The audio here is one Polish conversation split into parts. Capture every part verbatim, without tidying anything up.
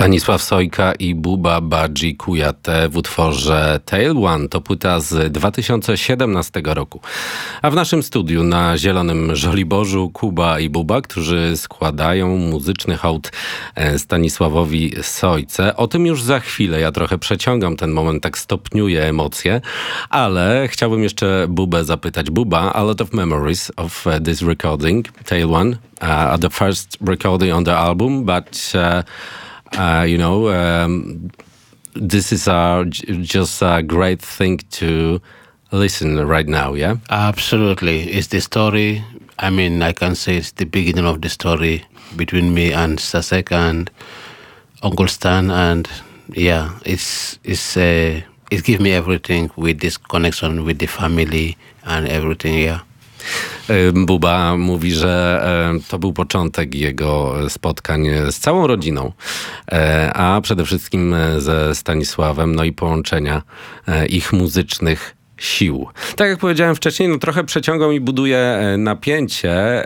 Stanisław Sojka i Buba Badzi Kujate w utworze Tale One. To płyta z dwa tysiące siedemnastego roku. A w naszym studiu na Zielonym Żoliborzu Kuba i Buba, którzy składają muzyczny hołd Stanisławowi Sojce. O tym już za chwilę. Ja trochę przeciągam ten moment, tak stopniuję emocje, ale chciałbym jeszcze Bubę zapytać. Buba, a lot of memories of uh, this recording, Tale One, uh, the first recording on the album, but uh, Uh, you know, um, this is a, just a great thing to listen right now, yeah? Absolutely. It's the story. I mean, I can say it's the beginning of the story between me and Sasek and Uncle Stan. And yeah, it's, it's, uh, it gives me everything with this connection with the family and everything, yeah. Buba mówi, że to był początek jego spotkań z całą rodziną, a przede wszystkim ze Stanisławem, no i połączenia ich muzycznych sił. Tak jak powiedziałem wcześniej, no trochę przeciągą i buduje napięcie,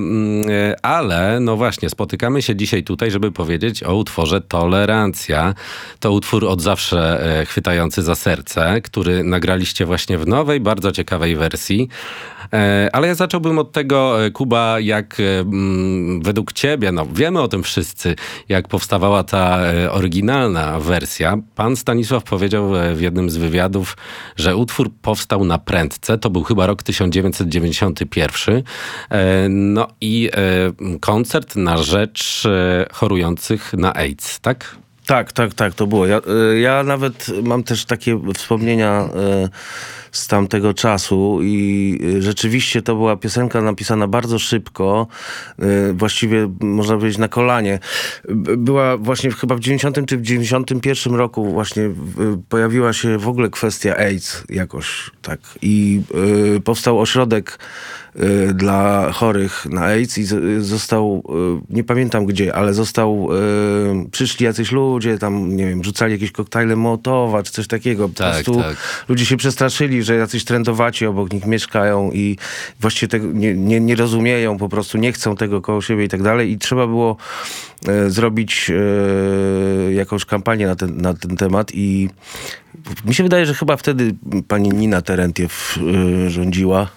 ale no właśnie, spotykamy się dzisiaj tutaj, żeby powiedzieć o utworze Tolerancja. To utwór od zawsze chwytający za serce, który nagraliście właśnie w nowej, bardzo ciekawej wersji. Ale ja zacząłbym od tego, Kuba, jak mm, według ciebie, no wiemy o tym wszyscy, jak powstawała ta oryginalna wersja. Pan Stanisław powiedział w jednym z wywiadów, że utwór powstał na prędce. To był chyba rok tysiąc dziewięćset dziewięćdziesiąty pierwszy. No i koncert na rzecz chorujących na AIDS, tak? Tak, tak, tak, to było. Ja, ja nawet mam też takie wspomnienia z tamtego czasu i rzeczywiście to była piosenka napisana bardzo szybko, właściwie można powiedzieć na kolanie. Była właśnie chyba w dziewięćdziesiątym czy w dziewięćdziesiątym pierwszym roku właśnie pojawiła się w ogóle kwestia AIDS jakoś, tak. I powstał ośrodek dla chorych na AIDS i został, nie pamiętam gdzie, ale został, przyszli jacyś ludzie, tam nie wiem, rzucali jakieś koktajle Mołotowa czy coś takiego. Po tak, prostu tak. Ludzie się przestraszyli, że jacyś trędowaci obok nich mieszkają i właściwie tego nie, nie, nie rozumieją, po prostu nie chcą tego koło siebie i tak dalej. I trzeba było e, zrobić e, jakąś kampanię na ten, na ten temat i mi się wydaje, że chyba wtedy pani Nina Terentiew e, rządziła.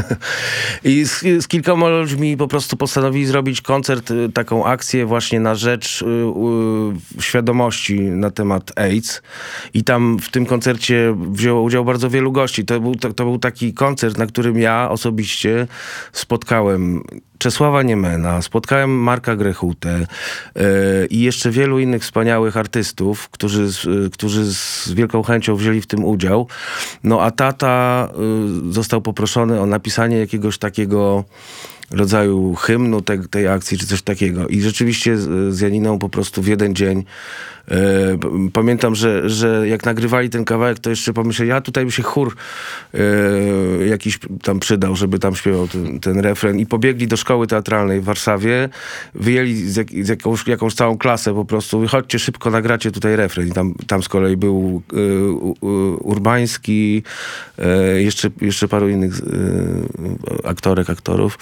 I z, z kilkoma ludźmi po prostu postanowili zrobić koncert, taką akcję właśnie na rzecz y, y, świadomości na temat AIDS. I tam w tym koncercie wzięło udział bardzo wielu gości. To był, to, to był taki koncert, na którym ja osobiście spotkałem Czesława Niemena, spotkałem Marka Grechutę yy, i jeszcze wielu innych wspaniałych artystów, którzy, yy, którzy z wielką chęcią wzięli w tym udział. No a tata yy, został poproszony o napisanie jakiegoś takiego rodzaju hymnu te, tej akcji, czy coś takiego. I rzeczywiście z, z Janiną po prostu w jeden dzień e, pamiętam, że, że jak nagrywali ten kawałek, to jeszcze pomyśleli, a tutaj by się chór e, jakiś tam przydał, żeby tam śpiewał ten, ten refren. I pobiegli do szkoły teatralnej w Warszawie, wyjęli z, jak, z jakąś, jakąś całą klasę po prostu, chodźcie szybko, nagracie tutaj refren. I tam, tam z kolei był e, e, Urbański, e, jeszcze, jeszcze paru innych e, aktorek, aktorów.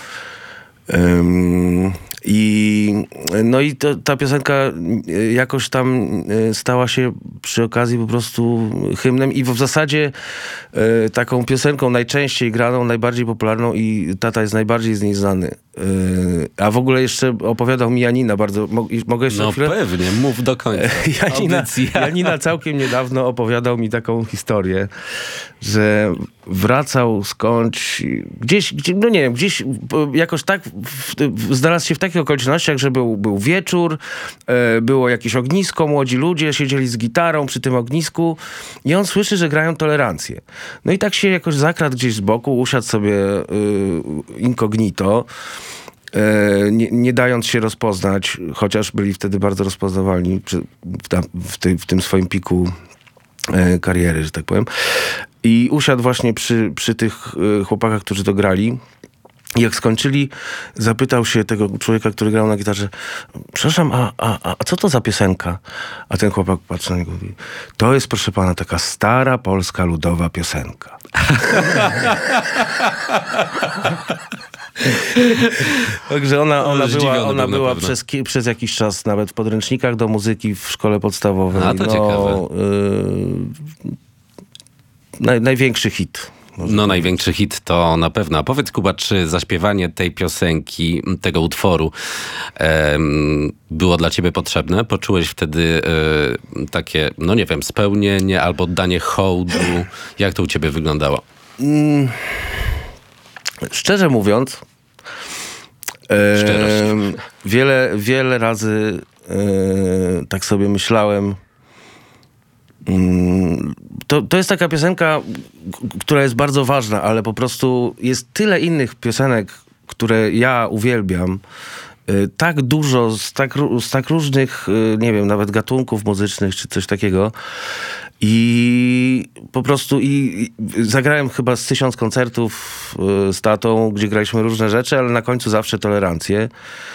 Um, I no i to, ta piosenka jakoś tam stała się przy okazji po prostu hymnem i w zasadzie e, taką piosenką najczęściej graną, najbardziej popularną i tata jest najbardziej z niej znany. E, a w ogóle jeszcze opowiadał mi Janina bardzo. Mo, mogę jeszcze No chwilę? pewnie, mów do końca. Janina, Janina całkiem niedawno opowiadał mi taką historię, że wracał skądś, gdzieś, gdzie, no nie wiem, gdzieś jakoś tak w, w, znalazł się w takich okolicznościach, że był, był wieczór, e, było jakieś ognisko, młodzi ludzie siedzieli z gitarą przy tym ognisku i on słyszy, że grają Tolerancję. No i tak się jakoś zakradł gdzieś z boku, usiadł sobie e, incognito, e, nie, nie dając się rozpoznać, chociaż byli wtedy bardzo rozpoznawalni przy, w, w, ty, w tym swoim piku e, kariery, że tak powiem. I usiadł właśnie przy, przy tych y, chłopakach, którzy to grali. I jak skończyli, zapytał się tego człowieka, który grał na gitarze, przepraszam, a, a, a co to za piosenka? A ten chłopak patrzy na niego i mówi, to jest, proszę pana, taka stara polska ludowa piosenka. Także ona, ona Zdziwiony była, ona był na była pewno. przez, ki- przez jakiś czas nawet w podręcznikach do muzyki w szkole podstawowej. A, to no, ciekawe. y, naj, największy hit. No największy hit to na pewno. A powiedz, Kuba, czy zaśpiewanie tej piosenki, tego utworu em, było dla ciebie potrzebne? Poczułeś wtedy e, takie, no nie wiem, spełnienie albo oddanie hołdu? Jak to u ciebie wyglądało? Mm, szczerze mówiąc, e, Szczerość. wiele, wiele razy e, tak sobie myślałem. Mm, to, to jest taka piosenka, k- która jest bardzo ważna, ale po prostu jest tyle innych piosenek, które ja uwielbiam. y, Tak dużo, z tak, ró- z tak różnych, y, nie wiem, nawet gatunków muzycznych, czy coś takiego. I po prostu i, i zagrałem chyba z tysiąc koncertów y, z tatą, gdzie graliśmy różne rzeczy, ale na końcu zawsze tolerancję.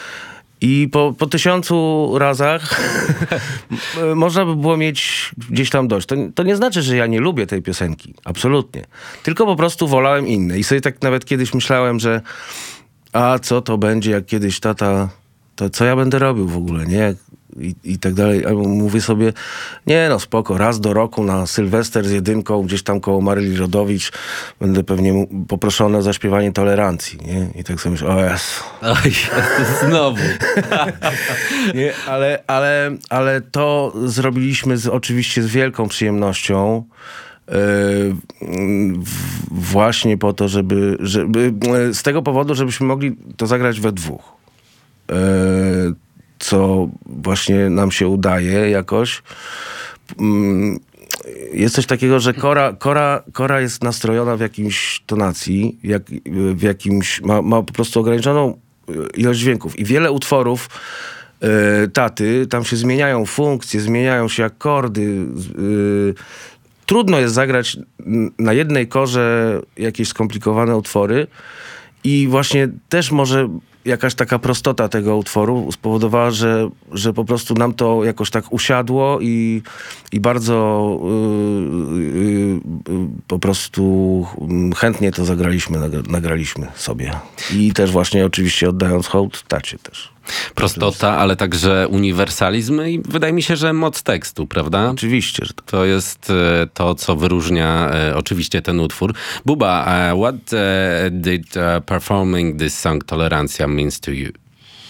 I po, po tysiącu razach można by było mieć gdzieś tam dość. To, to nie znaczy, że ja nie lubię tej piosenki. Absolutnie. Tylko po prostu wolałem inne. I sobie tak nawet kiedyś myślałem, że a co to będzie, jak kiedyś tata, to co ja będę robił w ogóle, nie? Jak, i, I tak dalej. A mówię sobie, nie no spoko, raz do roku na Sylwester z jedynką, gdzieś tam koło Maryli Rodowicz będę pewnie mu- poproszony o zaśpiewanie Tolerancji, nie? I tak sobie myślę, o Jezu. Oj, znowu. Nie, ale, ale, ale to zrobiliśmy z, oczywiście z wielką przyjemnością. Yy, w- właśnie po to, żeby, żeby yy, z tego powodu, żebyśmy mogli to zagrać we dwóch. Yy, co właśnie nam się udaje jakoś. Yy, jest coś takiego, że kora, kora, kora jest nastrojona w jakimś tonacji, jak, w jakimś, ma, ma po prostu ograniczoną ilość dźwięków i wiele utworów e, taty, tam się zmieniają funkcje, zmieniają się akordy. e, Trudno jest zagrać n- na jednej korze jakieś skomplikowane utwory i właśnie też może jakaś taka prostota tego utworu spowodowała, że, że po prostu nam to jakoś tak usiadło i, i bardzo yy, yy, po prostu yy, chętnie to zagraliśmy, nagra- nagraliśmy sobie. I też właśnie oczywiście oddając hołd tacie też. Prostota, ale także uniwersalizm i wydaje mi się, że moc tekstu, prawda? Oczywiście, że tak. To jest e, to, co wyróżnia e, oczywiście ten utwór. Buba, e, what e, did e, performing this song Tolerancja means to you?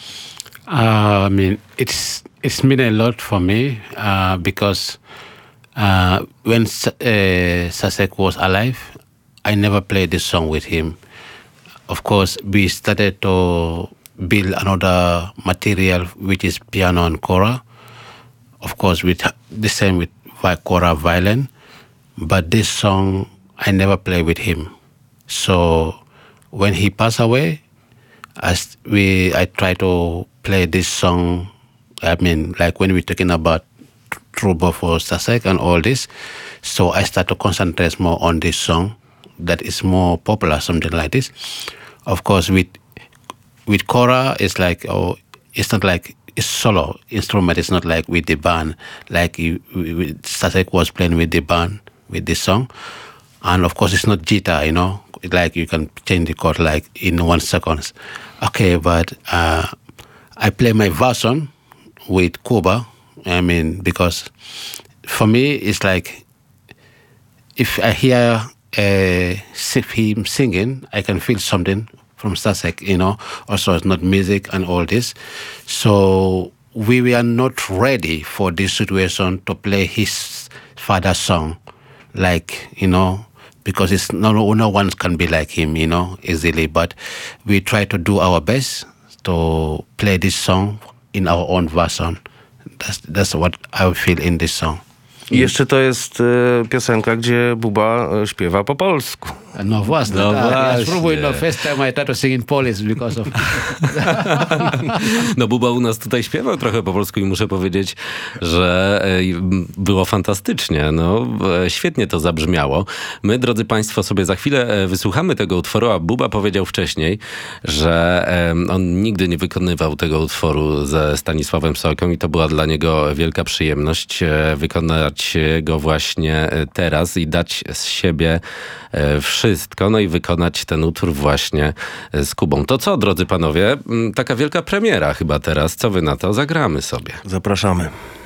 Uh, I mean, it's it's meant a lot for me uh, because uh, when Sa- uh, Sasek was alive, I never played this song with him. Of course, we started to build another material, which is piano and kora. Of course, with the same with vi- kora violin, but this song I never played with him. So when he passed away, as we I try to play this song. I mean, like when we're talking about Trouble for Sasek and all this, so I start to concentrate more on this song that is more popular, something like this. Of course, with with kora, it's like oh, it's not like it's solo instrument. It's not like with the band, like you, we- Sasek was playing with the band with this song, and of course, it's not guitar. You know, like you can change the chord like in one second. Okay, but uh, I play my version with Kuba. I mean, because for me, it's like if I hear uh, si- him singing, I can feel something from Sasek, you know. Also, it's not music and all this. So we were not ready for this situation to play his father's song, like, you know, because it's no, no no one can be like him, you know, easily. But we try to do our best to play this song in our own version. That's that's what I feel in this song. I jeszcze to jest e, piosenka, gdzie Buba e, śpiewa po polsku. No właśnie, No tak. Ja właśnie. spróbuję, no first time I tried to sing in Polish because of... No Buba u nas tutaj śpiewał trochę po polsku i muszę powiedzieć, że e, było fantastycznie. No, e, świetnie to zabrzmiało. My, drodzy Państwo, sobie za chwilę e, wysłuchamy tego utworu, a Buba powiedział wcześniej, że e, on nigdy nie wykonywał tego utworu ze Stanisławem Soką i to była dla niego wielka przyjemność e, wykonać go właśnie e, teraz i dać z siebie e, wszystko wszystko, no i wykonać ten utwór właśnie z Kubą. To co, drodzy panowie, taka wielka premiera chyba teraz. Co wy na to? Zagramy sobie. Zapraszamy.